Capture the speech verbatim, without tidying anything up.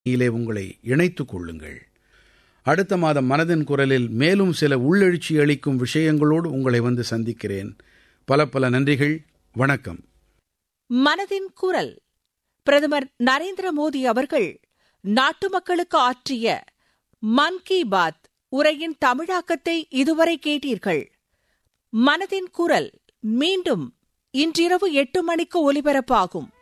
இலே உங்களை இணைத்துக் கொள்ளுங்கள். அடுத்த மாதம் மனதின் குரலில் மேலும் சில உள்ளெழுச்சி அளிக்கும் விஷயங்களோடு உங்களை வந்து சந்திக்கிறேன். பல பல நன்றிகள். வணக்கம். மனதின் குரல் பிரதமர் நரேந்திர மோடி அவர்கள் நாட்டு மக்களுக்கு ஆற்றிய மன் கி பாத் உரையின் தமிழாக்கத்தை இதுவரை கேட்டீர்கள். மனதின் குரல் மீண்டும் இன்றிரவு எட்டு மணிக்கு ஒலிபரப்பாகும்.